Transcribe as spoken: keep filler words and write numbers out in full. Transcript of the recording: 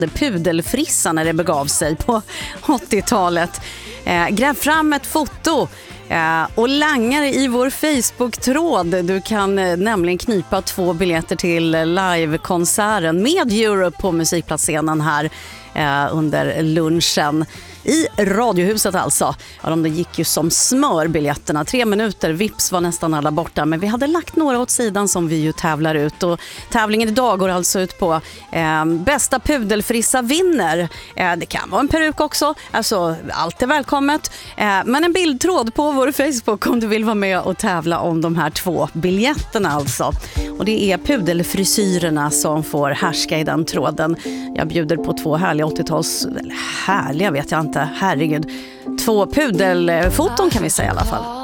pudelfrissa när det begav sig på åttiotalet. Eh, gräv fram ett foto eh, och langar i vår Facebook-tråd. Du kan eh, nämligen knipa två biljetter till livekonserten med Europe på musikplatsscenen här eh, under lunchen. I Radiohuset alltså. Ja, de gick ju som smör biljetterna. Tre minuter, vips var nästan alla borta. Men vi hade lagt några åt sidan som vi ju tävlar ut. Och tävlingen idag går alltså ut på eh, bästa pudelfrissa vinner. Eh, det kan vara en peruk också. Alltså, allt är välkommet. Eh, men en bildtråd på vår Facebook om du vill vara med och tävla om de här två biljetterna alltså. Och det är pudelfrisyrerna som får härska i den tråden. Jag bjuder på två härliga åttio-tals... Härliga vet jag inte. Herregud. Två pudelfoton kan vi säga i alla fall.